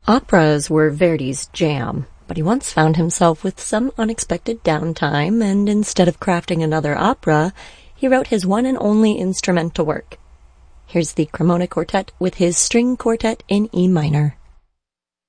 Operas were Verdi's jam, but he once found himself with some unexpected downtime, and instead of crafting another opera, he wrote his one and only instrumental work. Here's the Cremona Quartet with his String Quartet in E minor.